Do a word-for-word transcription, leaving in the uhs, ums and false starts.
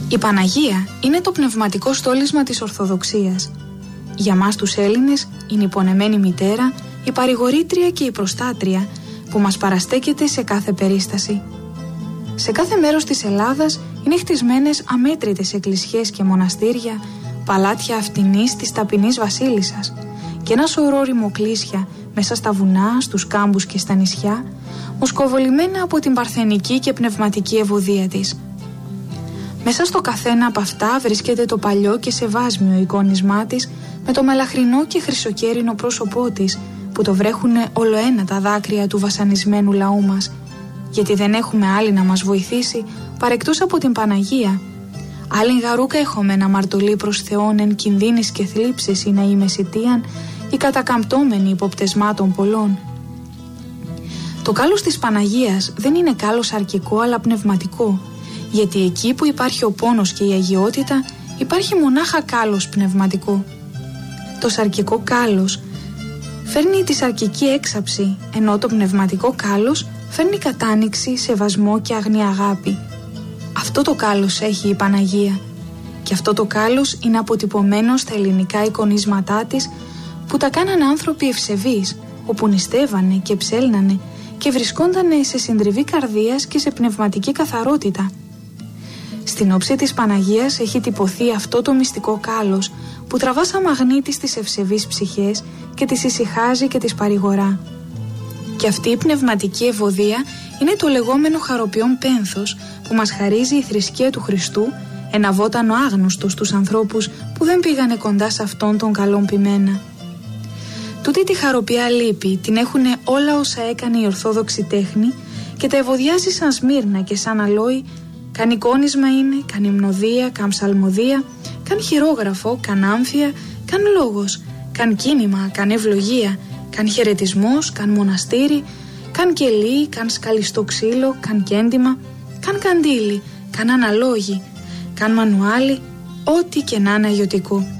Η Παναγία είναι το πνευματικό στόλισμα της Ορθοδοξίας. Για μας τους Έλληνες είναι η πονεμένη μητέρα, η παρηγορήτρια και η προστάτρια που μας παραστέκεται σε κάθε περίσταση. Σε κάθε μέρος της Ελλάδας είναι χτισμένες αμέτρητες εκκλησιές και μοναστήρια, παλάτια αυτινής της ταπεινής βασίλισσας και ένα σωρό ρημοκλήσια μέσα στα βουνά, στους κάμπους και στα νησιά, μοσκοβολημένα από την παρθενική και πνευματική ευωδία της. Μέσα στο καθένα από αυτά βρίσκεται το παλιό και σεβάσμιο εικόνισμά της με το μελαχρινό και χρυσοκέρινο πρόσωπό της που το βρέχουνε ολοένα τα δάκρυα του βασανισμένου λαού μας, γιατί δεν έχουμε άλλη να μας βοηθήσει παρεκτός από την Παναγία. Άλλην γαρούκα έχομαι να μαρτωλεί προς Θεόν εν κινδύνης και θλίψης ή να είμαι σιτίαν ή κατακαμπτώμενη υποπτεσμάτων πολλών. Το κάλος της Παναγίας δεν είναι κάλος αρκικό αλλά πνευματικό, γιατί εκεί που υπάρχει ο πόνος και η αγιότητα υπάρχει μονάχα κάλος πνευματικό. Το σαρκικό κάλος φέρνει τη σαρκική έξαψη, ενώ το πνευματικό κάλος φέρνει κατάνοιξη, σεβασμό και αγνή αγάπη. Αυτό το κάλος έχει η Παναγία και αυτό το κάλος είναι αποτυπωμένο στα ελληνικά εικονίσματά της που τα κάνανε άνθρωποι ευσεβείς, όπου νηστεύανε και ψέλνανε και βρισκόντανε σε συντριβή καρδίας και σε πνευματική καθαρότητα. Στην όψη της Παναγίας έχει τυπωθεί αυτό το μυστικό κάλος που τραβά σαν μαγνήτη στις ευσεβείς ψυχές και τις ησυχάζει και τις παρηγορά. Και αυτή η πνευματική ευωδία είναι το λεγόμενο χαροποιόν πένθος που μας χαρίζει η θρησκεία του Χριστού, ένα βότανο άγνωστο στους ανθρώπους που δεν πήγανε κοντά σε αυτόν τον καλόν ποιμένα. Τούτη τη χαροπιά λύπη την έχουνε όλα όσα έκανε η ορθόδοξη τέχνη και τα ευωδιάζει σαν Σμύρνα και σαν αλόι. Καν εικόνισμα είναι, καν υμνοδία, καν ψαλμοδία, καν χειρόγραφο, καν άμφια, καν λόγος, καν κίνημα, καν ευλογία, καν χαιρετισμός, καν μοναστήρι, καν κελί, καν σκαλιστό ξύλο, καν κέντημα, καν καντήλι, καν αναλόγη, καν μανουάλι, ό,τι και να είναι αγιωτικό.